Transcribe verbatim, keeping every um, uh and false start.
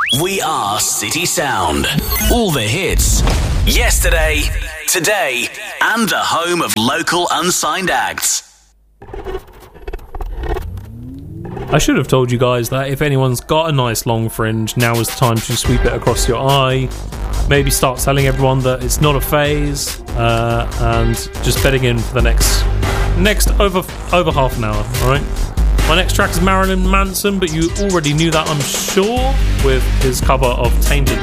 We are City Sound. All the hits. Yesterday, today, and the home of local unsigned acts. I should have told you guys that if anyone's got a nice long fringe, now is the time to sweep it across your eye. Maybe start telling everyone that it's not a phase, uh, and just bedding in for the next next over over half an hour. All right. My next track is Marilyn Manson, but you already knew that, I'm sure, with his cover of Tainted